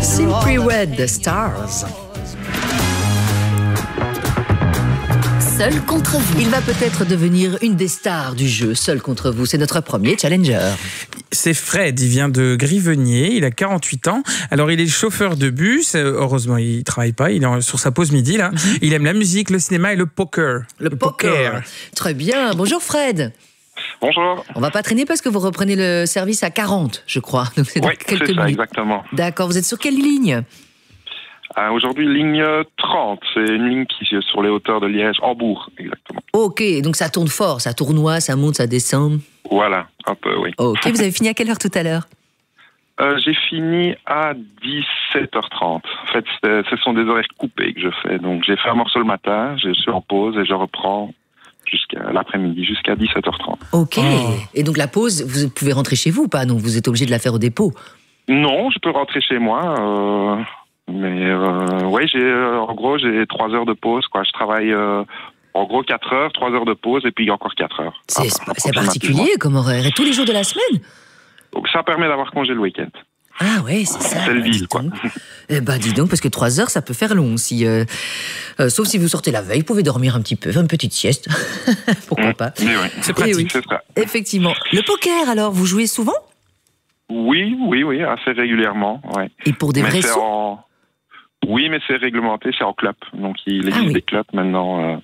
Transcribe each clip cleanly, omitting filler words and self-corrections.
Simply Red, The Stars. Seul contre vous. Il va peut-être devenir une des stars du jeu. Seul contre vous, c'est notre premier challenger. C'est Fred, il vient de Grivenier, il a 48 ans. Alors il est chauffeur de bus, heureusement il travaille pas, il est sur sa pause midi là. Il aime la musique, le cinéma et le poker. Le poker. Très bien. Bonjour Fred. Bonjour. On va pas traîner parce que vous reprenez le service à 40, je crois. Donc c'est dans Oui, quelques c'est ça, minutes. exactement. D'accord, vous êtes sur quelle ligne ? Aujourd'hui, ligne 30, c'est une ligne qui est sur les hauteurs de Liège, Hambourg, exactement. Ok, donc ça tourne fort, ça tournoie, ça monte, ça descend. Voilà, un peu, oui. Ok, vous avez fini à quelle heure tout à l'heure ? J'ai fini à 17h30. En fait, ce sont des horaires coupés que je fais. Donc, j'ai fait un morceau le matin, je suis en pause et je reprends jusqu'à l'après-midi, jusqu'à 17h30. Ok, et donc la pause, vous pouvez rentrer chez vous ou pas ? Non, vous êtes obligé de la faire au dépôt. Non, je peux rentrer chez moi, mais ouais, en gros, j'ai 3 heures de pause, quoi. Je travaille en gros 4 heures, 3 heures de pause et puis encore 4 heures. C'est particulier comme horaire. Et tous les jours de la semaine ? Donc ça permet d'avoir congé le week-end. Ah ouais, c'est ça. C'est le deal, quoi. Eh ben dis donc, parce que 3 heures, ça peut faire long. Sauf si vous sortez la veille, vous pouvez dormir un petit peu, faire une petite sieste. Pourquoi pas ? Mais oui, c'est pratique, c'est ça. Effectivement. Le poker, alors, vous jouez souvent ? Oui, assez régulièrement, ouais. Et pour des vrais sous ? Oui, mais c'est réglementé, c'est en club. Donc il existe des clubs maintenant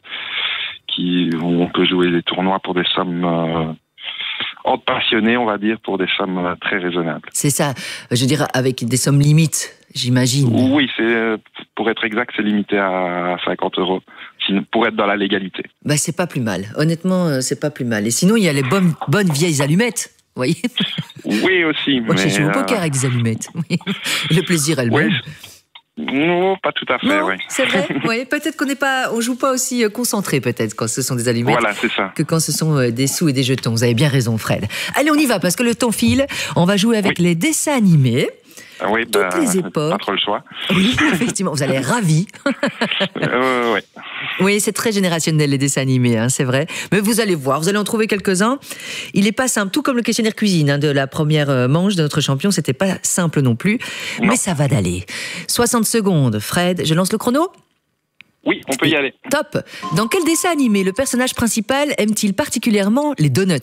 où on peut jouer des tournois pour des sommes entre passionnés, on va dire, pour des sommes très raisonnables. C'est ça, je veux dire, avec des sommes limites, j'imagine. Oui, pour être exact, c'est limité à 50 €, pour être dans la légalité. Bah, c'est pas plus mal, honnêtement, c'est pas plus mal. Et sinon, il y a les bonnes vieilles allumettes. Vous voyez ? Oui, aussi. Moi, je joue au poker avec des allumettes. Le plaisir est le même. Non, pas tout à fait, non, oui. C'est vrai, oui. Peut-être on joue pas aussi concentré, peut-être, quand ce sont des allumettes. Voilà, c'est ça. Que quand ce sont des sous et des jetons. Vous avez bien raison, Fred. Allez, on y va, parce que le temps file. On va jouer avec les dessins animés. Oui, toutes les époques. Pas trop le choix. Oui, effectivement, vous allez être ravis. Oui. Oui, c'est très générationnel, les dessins animés, hein, c'est vrai. Mais vous allez voir, vous allez en trouver quelques-uns. Il n'est pas simple, tout comme le questionnaire cuisine de la première manche de notre champion, c'était pas simple non plus. Non. Mais ça va d'aller. 60 secondes, Fred, je lance le chrono ? Oui, on peut y aller. Top. Dans quel dessin animé le personnage principal aime-t-il particulièrement les donuts ?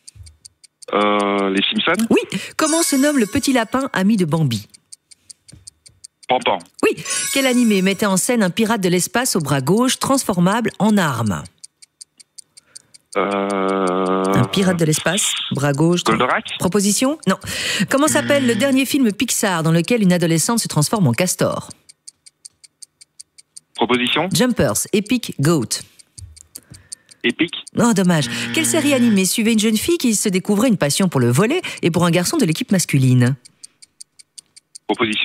Les Simpsons ? Oui. Comment se nomme le petit lapin ami de Bambi ? Pantan. Oui. Quel animé mettait en scène un pirate de l'espace au bras gauche transformable en arme ? Un pirate de l'espace, bras gauche... Goldorak ? Proposition ? Non. Comment s'appelle le dernier film Pixar dans lequel une adolescente se transforme en castor ? Proposition ? Jumpers, Epic, Goat. Epic ? Oh, dommage. Quelle série animée suivait une jeune fille qui se découvrait une passion pour le volley et pour un garçon de l'équipe masculine ? Proposition ?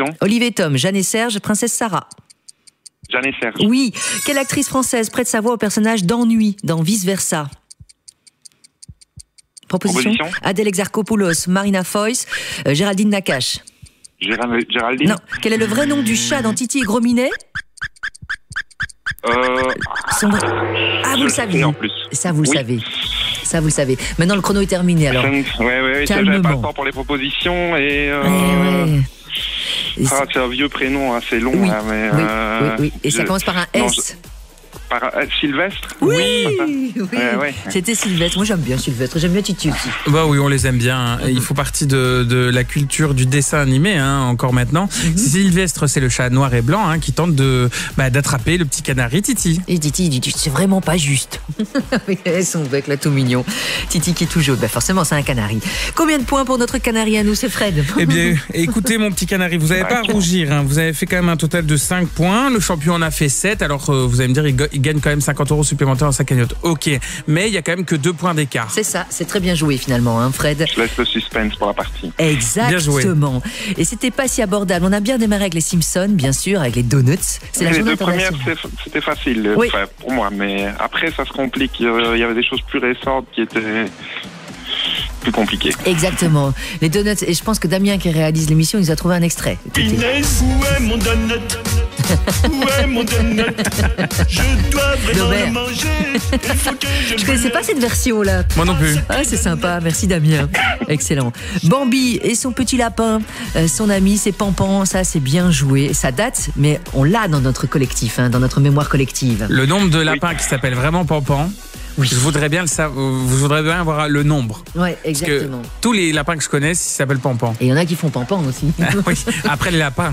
Olivier et Tom, Jeanne et Serge, Princesse Sarah. Jeanne et Serge. Oui. Quelle actrice française prête sa voix au personnage d'Ennui dans Vice Versa ? Proposition ? Adèle Exarchopoulos, Marina Foïs, Géraldine Nakache. Géraldine ? Non. Quel est le vrai nom du chat dans Titi et Gros Minet ? Vous le saviez. En plus. Ça, vous le savez. Ça, vous le savez. Maintenant, le chrono est terminé, alors. Oui, j'avais pas le temps pour les propositions et... c'est un vieux prénom assez long. Oui, là, mais, oui. Et ça commence par un S. Par Sylvestre ? Oui. Ouais. C'était Sylvestre. Moi, j'aime bien Sylvestre. J'aime bien Titi aussi. Bah oui, on les aime bien. Hein. Il faut partie de la culture du dessin animé, hein, encore maintenant. Sylvestre, c'est le chat noir et blanc qui tente d'attraper le petit canari Titi. Et Titi, il dit, c'est vraiment pas juste. Avec son bec là tout mignon. Titi qui est tout jaune. Forcément, c'est un canari. Combien de points pour notre canari à nous, c'est Fred ? Eh bien, écoutez, mon petit canari, vous n'avez pas à rougir. Hein. Vous avez fait quand même un total de 5 points. Le champion en a fait 7. Alors, vous allez me dire, il gagne quand même 50 € supplémentaires dans sa cagnotte. Ok, mais il y a quand même que 2 points d'écart. C'est ça, c'est très bien joué finalement, hein, Fred. Je laisse le suspense pour la partie. Exactement. Et c'était pas si abordable. On a bien démarré avec les Simpsons, bien sûr, avec les donuts. C'est la journée internationale. Les 2 premières, c'était facile pour moi, mais après ça se complique. Il y avait des choses plus récentes qui étaient plus compliquées. Exactement. Les donuts, et je pense que Damien qui réalise l'émission, il nous a trouvé un extrait. Inès, où est mon donut ? Ouais, mon donut, je dois vraiment Dommage. le manger. Il faut que Je connaissais pas cette version-là. Moi non plus. Ah, c'est sympa, merci Damien. Excellent. Bambi et son petit lapin, son ami, c'est Pampan, ça c'est bien joué. Ça date, mais on l'a dans notre collectif, hein, dans notre mémoire collective. Le nombre de lapins qui s'appelle vraiment Pampan. Oui. Je voudrais bien le savoir. Je voudrais bien avoir le nombre. Ouais, Parce que exactement. tous les lapins que je connais, ils s'appellent Pampan. Et il y en a qui font Pampan aussi. Ah oui, après les lapins.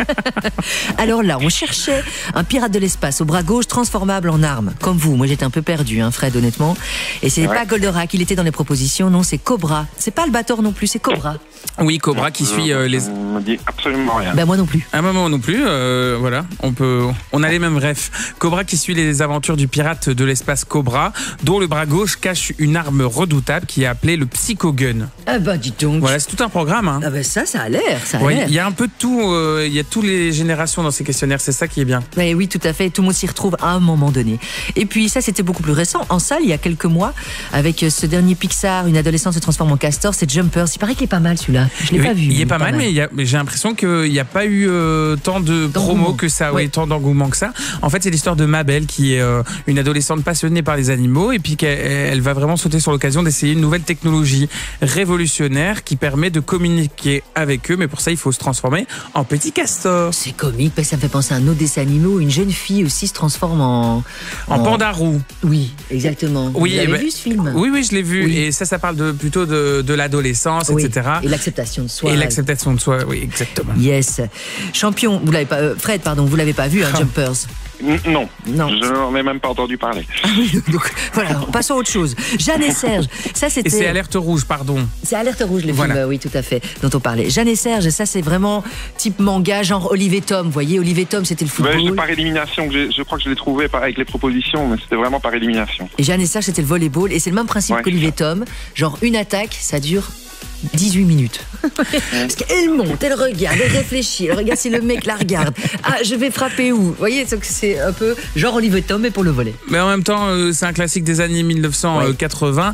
Alors là, on cherchait un pirate de l'espace au bras gauche transformable en arme. Comme vous, moi j'étais un peu perdu, hein, Fred, honnêtement. Et c'est pas Goldorak, il était dans les propositions, non, c'est Cobra. C'est pas le Bator non plus, c'est Cobra. Oui, Cobra qui suit les. On me dit absolument rien. Ben moi non plus. À un moment non plus, voilà, on a les mêmes refs. Cobra qui suit les aventures du pirate de l'espace Cobra, dont le bras gauche cache une arme redoutable qui est appelée le Psycho Gun. Ah bah dis donc. Voilà, c'est tout un programme. Hein. Ah ben ça a l'air, ça a Ouais, l'air. il y a un peu de tout, il y a toutes les générations dans ces questionnaires, c'est ça qui est bien. Ouais, oui, tout à fait. Tout le monde s'y retrouve à un moment donné. Et puis ça, c'était beaucoup plus récent. En salle, il y a quelques mois, avec ce dernier Pixar, une adolescente se transforme en castor, c'est Jumpers. Il paraît qu'il est pas mal celui-là. Je l'ai Oui, pas vu. il est pas mal, mais j'ai l'impression qu'il n'y a pas eu tant de promos que ça, Ouais. oui, tant d'engouement que ça. En fait, c'est l'histoire de Mabel, qui est une adolescente passionnée par les animaux, et puis qu'elle va vraiment sauter sur l'occasion d'essayer une nouvelle technologie révolutionnaire qui permet de communiquer avec eux, mais pour ça, il faut se transformer en petit castor. C'est comique, parce que ça me fait penser à un autre dessin animé où une jeune fille aussi se transforme en Panda roux. Oui, exactement. Oui, Vous avez ben, vu ce film? Oui, je l'ai vu. Oui. Et ça parle plutôt de l'adolescence, Oui. etc. Et l'acceptation de soi. Et l'acceptation de soi, oui, exactement. Yes. Champion, vous l'avez pas, Fred, pardon, vous l'avez pas vu, hein, Jumpers. Non, Non. je n'en ai même pas entendu parler. Donc voilà, passons à autre chose. Jeanne et Serge, ça Et c'est c'était. Alerte Rouge, pardon. C'est Alerte Rouge, le Voilà. film, oui, tout à fait, dont on parlait. Jeanne et Serge, ça c'est vraiment type manga, genre Olivier Tom. Vous voyez, Olivier Tom, c'était le Ouais, football. par élimination, je crois que je l'ai trouvé avec les propositions, mais c'était vraiment par élimination. Et Jeanne et Serge, c'était le volleyball. Et c'est le même principe Ouais. qu'Olivier Tom. Genre, une attaque, ça dure 18 minutes. Parce qu'elle monte, elle regarde, elle réfléchit, elle regarde si le mec la regarde. Ah, je vais frapper où? Vous voyez, c'est un peu genre Olivier Tom, mais pour le volley. Mais en même temps, c'est un classique des années 1980.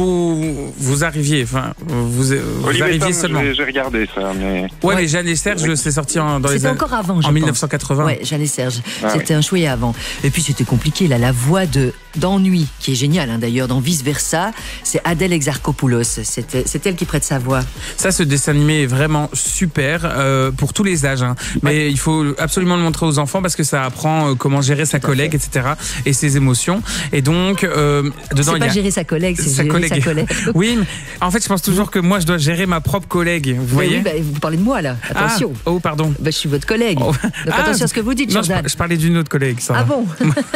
Vous arriviez, enfin, vous Olivier arriviez Tom, seulement. j'ai regardé ça, mais Ouais, mais Jeanne et Serge, c'est sorti dans les C'était années. encore avant, je En pense. 1980. Ouais, Jeanne et Serge. Ah C'était un chouïa avant. Et puis c'était compliqué, là, la voix d'ennui, qui est géniale, hein, d'ailleurs, dans Vice Versa, c'est Adèle Exarchopoulos. C'est elle qui prête sa voix. Ça, ce dessin animé est vraiment super pour tous les âges. Hein. Mais il faut absolument le montrer aux enfants parce que ça apprend comment gérer sa collègue, etc. et ses émotions. Et donc, dedans, C'est il y pas a gérer sa collègue, c'est gérer sa colère. Oui, mais en fait, je pense toujours que moi, je dois gérer ma propre collègue. Vous voyez? Oui, bah, vous parlez de moi, là. Attention. Ah, oh, pardon. Bah, je suis votre collègue. Oh. Donc attention à ce que vous dites, non, Jordan. je parlais d'une autre collègue. Ça. Ah bon?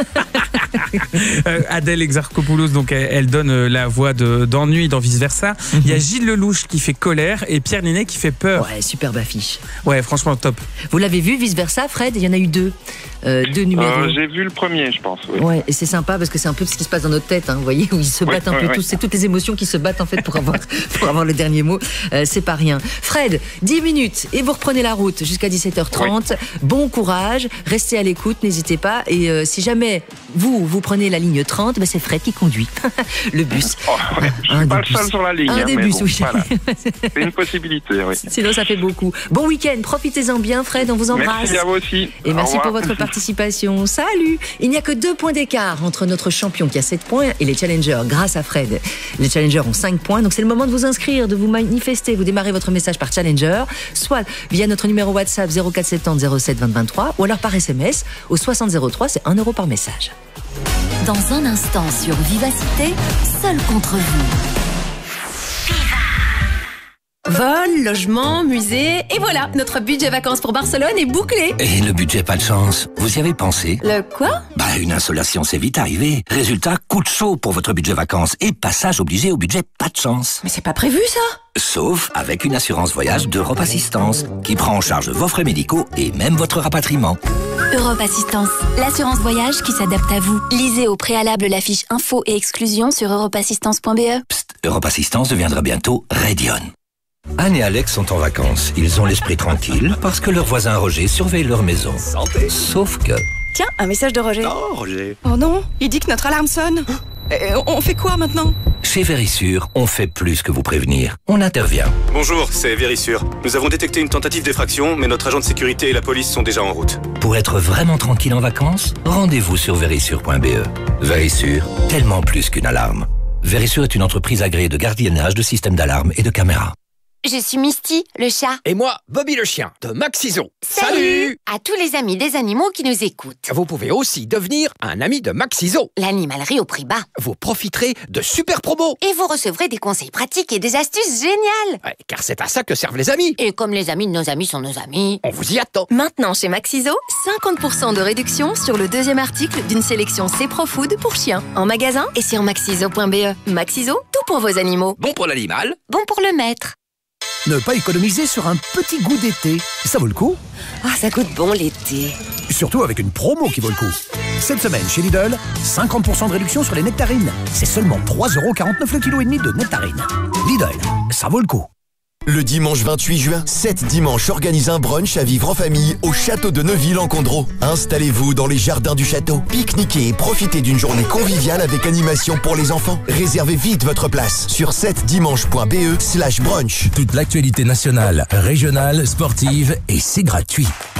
Adèle Exarchopoulos, donc elle donne la voix d'ennui dans Vice Versa. Il y a Gilles Lelouch qui fait colère et Pierre Ninet qui fait peur. Ouais, superbe affiche. Ouais, franchement top. Vous l'avez vu, Vice Versa, Fred? Il y en a eu deux. Deux numéros. j'ai vu le premier, je pense. Oui. Ouais, et c'est sympa parce que c'est un peu ce qui se passe dans notre tête, hein, vous voyez, où ils se battent un peu tous. C'est toutes les émotions qui se battent en fait pour avoir le dernier mot. C'est pas rien. Fred, 10 minutes et vous reprenez la route jusqu'à 17h30. Bon courage, restez à l'écoute, n'hésitez pas. Et si jamais vous prenez la ligne 30, ben c'est Fred qui conduit le bus. Oh, ouais, je suis pas le seul sur la ligne. Un des mais bus, bon, oui. voilà. C'est une possibilité, oui. Sinon, ça fait beaucoup. Bon week-end, profitez-en bien, Fred, on vous embrasse. Merci à vous aussi. Et Au merci pour revoir. votre participation. Salut! Il n'y a que 2 points d'écart entre notre champion qui a 7 points et les challengers grâce à Fred. Les challengers ont 5 points, donc c'est le moment de vous inscrire, de vous manifester. Vous démarrez votre message par challenger, soit via notre numéro WhatsApp 0470 07 20 23 ou alors par SMS au 6003, c'est 1 € par message. Dans un instant sur Vivacité, seul contre vous. Vol, logement, musée, et voilà, notre budget vacances pour Barcelone est bouclé. Et le budget pas de chance, vous y avez pensé? Le quoi? Bah, une insolation, c'est vite arrivé. Résultat, coup de chaud pour votre budget vacances et passage obligé au budget pas de chance. Mais c'est pas prévu ça. Sauf avec une assurance voyage d'Europe Assistance, qui prend en charge vos frais médicaux et même votre rapatriement. Europe Assistance, l'assurance voyage qui s'adapte à vous. Lisez au préalable la fiche info et exclusion sur europeassistance.be. Psst, Europe Assistance deviendra bientôt Radion. Anne et Alex sont en vacances. Ils ont l'esprit tranquille parce que leur voisin Roger surveille leur maison. Santé. Sauf que... Tiens, un message de Roger. Oh, Roger. Oh non, il dit que notre alarme sonne. On fait quoi maintenant? Chez Vérissure, on fait plus que vous prévenir. On intervient. Bonjour, c'est Vérissure. Nous avons détecté une tentative d'effraction, mais notre agent de sécurité et la police sont déjà en route. Pour être vraiment tranquille en vacances, rendez-vous sur vérissure.be. Vérissure, tellement plus qu'une alarme. Vérissure est une entreprise agréée de gardiennage, de systèmes d'alarme et de caméras. Je suis Misty, le chat. Et moi, Bobby le chien, de Maxiso. Salut à tous les amis des animaux qui nous écoutent. Vous pouvez aussi devenir un ami de Maxiso. L'animalerie au prix bas. Vous profiterez de super promos. Et vous recevrez des conseils pratiques et des astuces géniales. Ouais, car c'est à ça que servent les amis. Et comme les amis de nos amis sont nos amis, on vous y attend. Maintenant chez Maxiso, 50% de réduction sur le deuxième article d'une sélection C-Pro Food pour chiens. En magasin et sur maxiso.be. Maxiso, tout pour vos animaux. Bon pour l'animal. Bon pour le maître. Ne pas économiser sur un petit goût d'été, ça vaut le coup. Ah, ça goûte bon l'été. Surtout avec une promo qui vaut le coup. Cette semaine chez Lidl, 50% de réduction sur les nectarines. C'est seulement 3,49€ le kilo et demi de nectarines. Lidl, ça vaut le coup. Le dimanche 28 juin, 7 dimanches organise un brunch à vivre en famille au château de Neuville-en-Condro. Installez-vous dans les jardins du château, pique-niquez et profitez d'une journée conviviale avec animation pour les enfants. Réservez vite votre place sur 7dimanche.be/brunch. Toute l'actualité nationale, régionale, sportive et c'est gratuit.